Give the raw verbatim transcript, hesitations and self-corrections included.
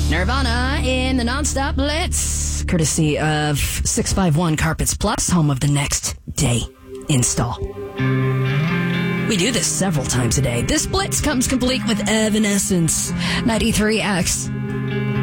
Nirvana in the Nonstop Blitz, courtesy of six five one Carpets Plus, home of the next day install. We do this several times a day. This Blitz comes complete with Evanescence, ninety-three X.